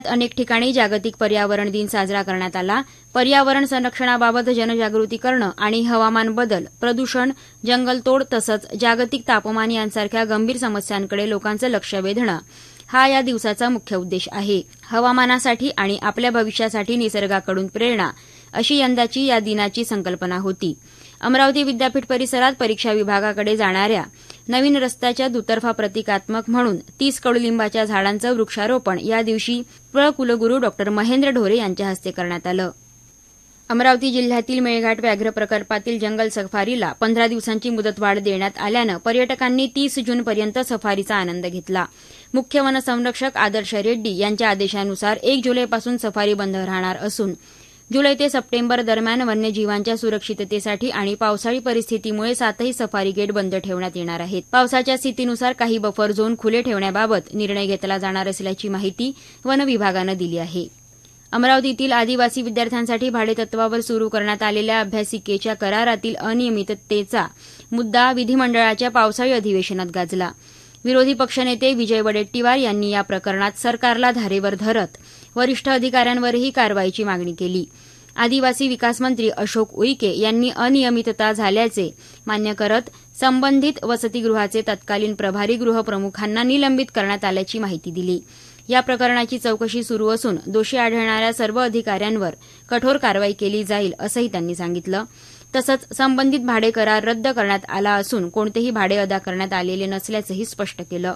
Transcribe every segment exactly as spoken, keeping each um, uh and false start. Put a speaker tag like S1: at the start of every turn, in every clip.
S1: अनेक ठिकाणी जागतिक पर्यावरण दिन साजरा करण्यात आला। पर्यावरण संरक्षणाबाबत जनजागृती करणं आणि हवामान बदल, प्रदूषण, जंगलतोड तसंच जागतिक तापमान यांसारख्या गंभीर समस्यांकडे लोकांचं लक्ष वेधणं हा या दिवसाचा मुख्य उद्देश आहे। हवामानासाठी आणि आपल्या भविष्यासाठी निसर्गाकडून प्रेरणा अशी यंदाची या दिनाची संकल्पना होती। अमरावती विद्यापीठ परिसरात परीक्षा विभागाकडे जाणाऱ्या नवीन रस्त्याच्या दुतर्फा प्रतिकात्मक म्हणून तीस कडुलिंबाच्या झाडांचं वृक्षारोपण या दिवशी प्र कुलगुरू डॉ महेंद्र ढोरे यांच्या हस्ते करण्यात आलं। अमरावती जिल्ह्यातील मेळघाट व्याघ्र प्रकल्पातील जंगल सफारीला पंधरा दिवसांची मुदतवाढ देण्यात आल्यानं पर्यटकांनी तीस जूनपर्यंत सफारीचा आनंद घेतला। मुख्य वनसंरक्षक आदर्श रेड्डी यांच्या आदेशानुसार एक जुलैपासून सफारी बंद राहणार असून जुलै ते सप्टेंबर दरम्यान वन्यजीवांच्या सुरक्षिततेसाठी आणि पावसाळी परिस्थितीमुळे सातही सफारी गेट बंद ठेवण्यात येणार आहेत। पावसाच्या स्थितीनुसार काही बफर झोन खुले ठेवण्याबाबत निर्णय घेतला जाणार असल्याची माहिती वन विभागानं दिली आहे। अमरावतीतील आदिवासी विद्यार्थ्यांसाठी भाडेतत्वावर सुरू करण्यात आलेल्या अभ्यासिकेच्या करारातील अनियमिततेचा मुद्दा विधिमंडळाच्या पावसाळी अधिवेशनात गाजला। विरोधी पक्षनेते विजय वडेट्टीवार यांनी या प्रकरणात सरकारला धारेवर धरत वरिष्ठ अधिकाऱ्यांवरही कारवाईची मागणी केली। आदिवासी विकास मंत्री अशोक उईके यांनी अनियमितता झाल्याचे मान्य करत संबंधित वसतिगृहाचे तत्कालीन प्रभारी गृहप्रमुखांना निलंबित करण्यात आल्याची माहिती दिली। या प्रकरणाची चौकशी सुरू असून दोषी आढळणाऱ्या सर्व अधिकाऱ्यांवर कठोर कारवाई केली जाईल असंही त्यांनी सांगितलं। तसंच संबंधित भाडे करार रद्द करण्यात आला असून कोणतेही भाडे अदा करण्यात आलेले नसल्याचंही स्पष्ट केलं।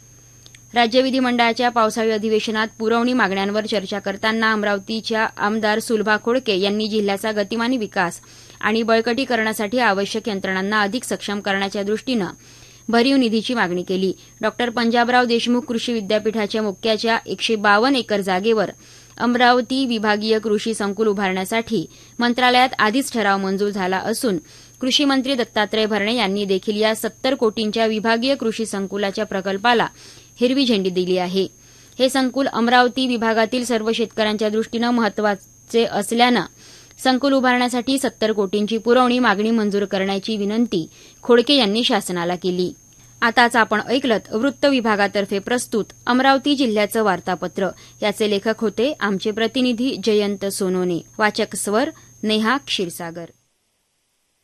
S1: राज्य विधिमंडळाच्या पावसाळी अधिवेशनात पुरवणी मागण्यांवर चर्चा करताना अमरावतीच्या आमदार सुलभा खोडके यांनी जिल्ह्याचा गतिमानी विकास आणि बळकटीकरणासाठी आवश्यक यंत्रणांना अधिक सक्षम करण्याच्या दृष्टीनं भरीव निधीची मागणी केली। डॉ पंजाबराव देशमुख कृषी विद्यापीठाच्या मुक्याच्या एकशे बावन्न एकर जागेवर अमरावती विभागीय कृषी संकुल उभारण्यासाठी मंत्रालयात आधीच ठराव मंजूर झाला असून कृषी मंत्री दत्तात्रय भरणे यांनी देखील या सत्तर कोटींच्या विभागीय कृषी संकुलाच्या प्रकल्पाला हिरवी झेंडी दिली आहे। हे संकुल अमरावती विभागातील सर्व शेतकऱ्यांच्या दृष्टीनं महत्वाचे असल्यानं संकुल उभारण्यासाठी सत्तर कोटींची पुरवणी मागणी मंजूर करण्याची विनंती खोडके यांनी शासनाला केली। आताच आपण ऐकलत वृत्त विभागातर्फे प्रस्तुत अमरावती जिल्ह्याचं वार्तापत्र। याचे लेखक होते आमचे प्रतिनिधी जयंत सोनोने। वाचक स्वर नेहा क्षीरसागर।